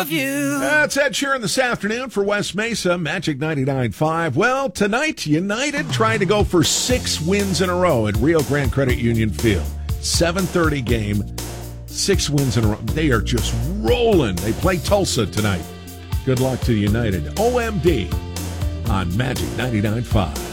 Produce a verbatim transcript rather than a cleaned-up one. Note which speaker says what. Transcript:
Speaker 1: of you.
Speaker 2: That's Ed Sheeran this afternoon for West Mesa, Magic ninety-nine point five. Well, tonight, United trying to go for six wins in a row at Rio Grande Credit Union Field. seven thirty game, six wins in a row. They are just rolling. They play Tulsa tonight. Good luck to United. O M D on Magic ninety-nine point five.